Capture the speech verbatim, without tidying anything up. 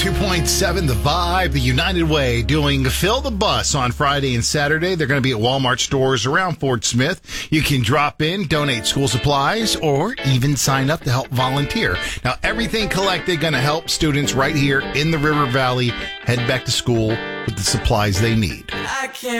two point seven The Vibe, the United Way, doing Fill the Bus on Friday and Saturday. They're going to be at Walmart stores around Fort Smith. You can drop in, donate school supplies, or even sign up to help volunteer. Now, everything collected going to help students right here in the River Valley head back to school with the supplies they need. I can't